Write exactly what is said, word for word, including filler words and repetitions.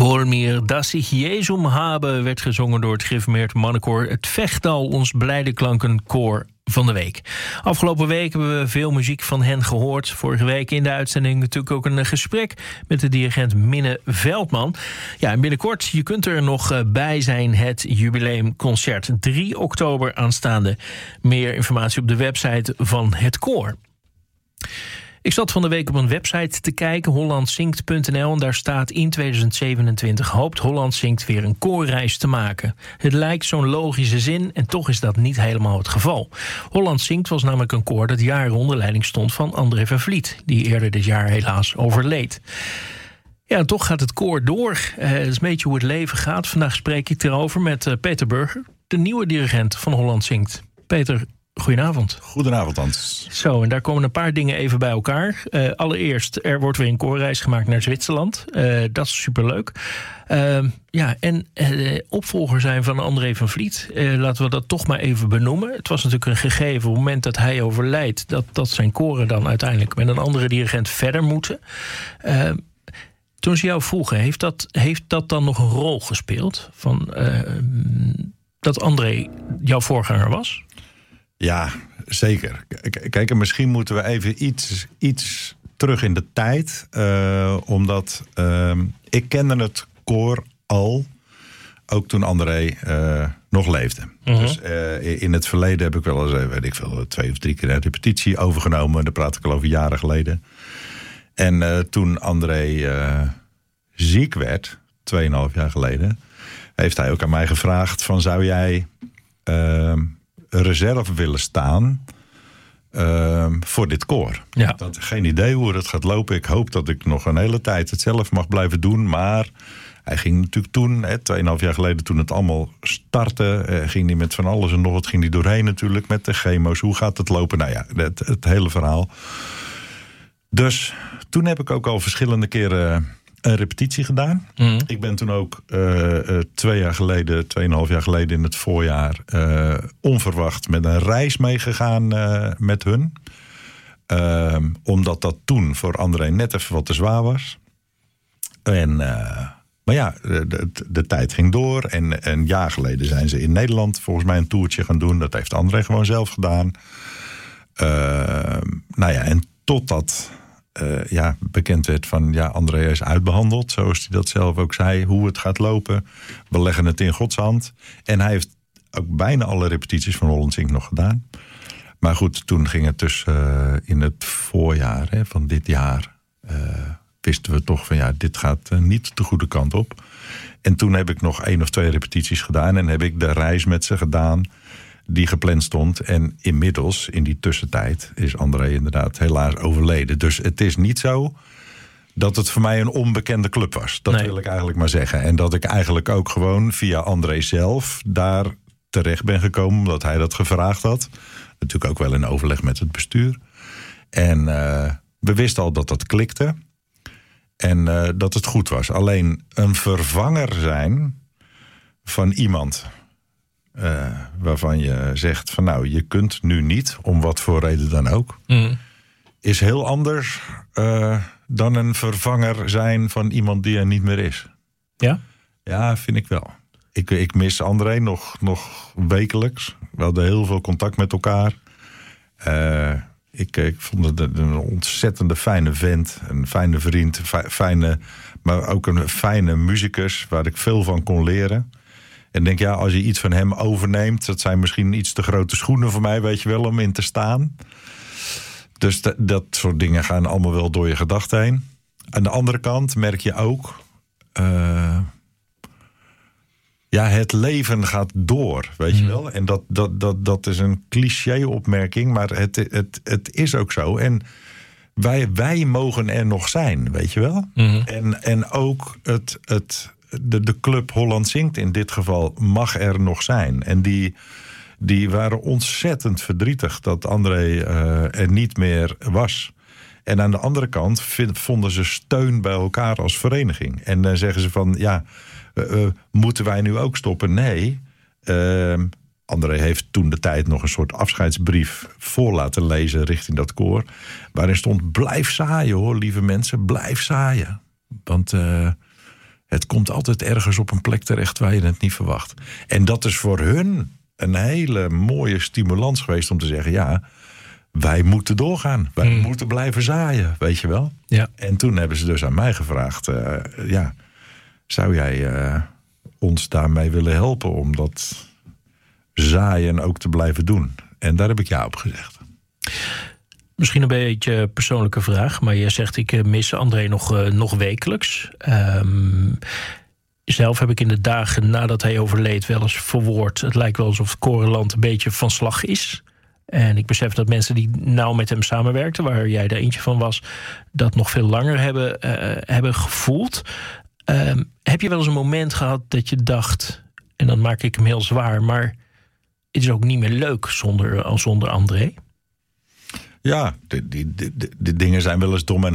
Wolmir, dass ich Jesum habe, werd gezongen door het gereformeerd mannenkoor Het Vechtal, ons blijde klankenkoor van de week. Afgelopen week hebben we veel muziek van hen gehoord. Vorige week in de uitzending natuurlijk ook een gesprek met de dirigent Minne Veldman. Ja, en binnenkort, je kunt er nog bij zijn, het jubileumconcert. drie oktober aanstaande. Meer informatie op de website van het koor. Ik zat van de week op een website te kijken, holland zingt punt n l... en daar staat: in tweeduizend zevenentwintig hoopt Holland Zingt weer een koorreis te maken. Het lijkt zo'n logische zin en toch is dat niet helemaal het geval. Holland Zingt was namelijk een koor dat jaren onder leiding stond van André van Vliet, die eerder dit jaar helaas overleed. Ja, en toch gaat het koor door. Uh, dat is een beetje hoe het leven gaat. Vandaag spreek ik erover met uh, Peter Burger, de nieuwe dirigent van Holland Zingt. Peter, goedenavond. Goedenavond, Hans. Zo, en daar komen een paar dingen even bij elkaar. Uh, allereerst, er wordt weer een koorreis gemaakt naar Zwitserland. Uh, dat is superleuk. Uh, ja, en uh, opvolger zijn van André van Vliet. Uh, laten we dat toch maar even benoemen. Het was natuurlijk een gegeven op het moment dat hij overlijdt, dat, dat zijn koren dan uiteindelijk met een andere dirigent verder moeten. Uh, toen ze jou vroegen, heeft dat, heeft dat dan nog een rol gespeeld? Van, uh, dat André jouw voorganger was? Ja, zeker. Kijk, en misschien moeten we even iets, iets terug in de tijd. Uh, omdat uh, ik kende het koor al, ook toen André uh, nog leefde. Uh-huh. Dus uh, in het verleden heb ik wel eens, weet ik veel, twee of drie keer een repetitie overgenomen. Daar praat ik al over jaren geleden. En uh, toen André uh, ziek werd, tweeënhalf jaar geleden, heeft hij ook aan mij gevraagd van, zou jij Uh, reserve willen staan uh, voor dit koor. Ja. Dat, geen idee hoe het gaat lopen. Ik hoop dat ik nog een hele tijd het zelf mag blijven doen. Maar hij ging natuurlijk toen, hè, tweeënhalf jaar geleden, toen het allemaal startte, uh, ging hij met van alles en nog wat ging hij doorheen natuurlijk, met de chemo's. Hoe gaat het lopen? Nou ja, het, het hele verhaal. Dus toen heb ik ook al verschillende keren een repetitie gedaan. Mm. Ik ben toen ook uh, uh, twee jaar geleden, tweeënhalf jaar geleden in het voorjaar, uh, onverwacht met een reis meegegaan uh, met hun. Uh, omdat dat toen voor André net even wat te zwaar was. En, uh, maar ja, de, de, de tijd ging door. En een jaar geleden zijn ze in Nederland volgens mij een toertje gaan doen. Dat heeft André gewoon zelf gedaan. Uh, nou ja, en totdat Uh, ja, bekend werd van, ja, André is uitbehandeld, zoals hij dat zelf ook zei, hoe het gaat lopen. We leggen het in Gods hand. En hij heeft ook bijna alle repetities van Holland Zingt nog gedaan. Maar goed, toen ging het dus uh, in het voorjaar hè, van dit jaar, uh, wisten we toch van, ja, dit gaat uh, niet de goede kant op. En toen heb ik nog één of twee repetities gedaan en heb ik de reis met ze gedaan die gepland stond. En inmiddels, in die tussentijd, is André inderdaad helaas overleden. Dus het is niet zo dat het voor mij een onbekende club was. Dat nee. wil ik eigenlijk maar zeggen. En dat ik eigenlijk ook gewoon via André zelf daar terecht ben gekomen, omdat hij dat gevraagd had. Natuurlijk ook wel in overleg met het bestuur. En uh, we wisten al dat dat klikte. En uh, dat het goed was. Alleen een vervanger zijn van iemand Uh, waarvan je zegt van, nou, je kunt nu niet, om wat voor reden dan ook, mm. is heel anders uh, dan een vervanger zijn van iemand die er niet meer is. Ja? Ja, vind ik wel. Ik, ik mis André nog, nog wekelijks. We hadden heel veel contact met elkaar. Uh, ik, ik vond het een ontzettende fijne vent, een fijne vriend, fijne, maar ook een fijne muzikus waar ik veel van kon leren. En denk, ja, als je iets van hem overneemt, dat zijn misschien iets te grote schoenen voor mij, weet je wel, om in te staan. Dus d- dat soort dingen gaan allemaal wel door je gedachten heen. Aan de andere kant merk je ook, Uh, ja, het leven gaat door, weet je wel. En dat, dat, dat, dat is een cliché-opmerking, maar het, het, het is ook zo. En wij, wij mogen er nog zijn, weet je wel. Mm-hmm. En, en ook het, het, de, de club Holland Zingt in dit geval mag er nog zijn. En die, die waren ontzettend verdrietig dat André uh, er niet meer was. En aan de andere kant vind, vonden ze steun bij elkaar als vereniging. En dan zeggen ze van, ja, uh, uh, moeten wij nu ook stoppen? Nee. Uh, André heeft toen de tijd nog een soort afscheidsbrief voor laten lezen richting dat koor. Waarin stond, blijf zaaien hoor, lieve mensen, blijf zaaien. Want uh, Het komt altijd ergens op een plek terecht waar je het niet verwacht. En dat is voor hun een hele mooie stimulans geweest om te zeggen... ja, wij moeten doorgaan. Wij mm. moeten blijven zaaien, weet je wel. Ja. En toen hebben ze dus aan mij gevraagd... Uh, ja, zou jij uh, ons daarmee willen helpen om dat zaaien ook te blijven doen? En daar heb ik ja op gezegd. Misschien een beetje een persoonlijke vraag, maar je zegt ik mis André nog, uh, nog wekelijks. Um, zelf heb ik in de dagen nadat hij overleed wel eens verwoord... het lijkt wel alsof het Korenland een beetje van slag is. En ik besef dat mensen die nauw met hem samenwerkten... waar jij er eentje van was, dat nog veel langer hebben, uh, hebben gevoeld. Um, heb je wel eens een moment gehad dat je dacht... en dan maak ik hem heel zwaar... maar het is ook niet meer leuk zonder, zonder André? Ja, die, die, die, die dingen zijn wel eens dom en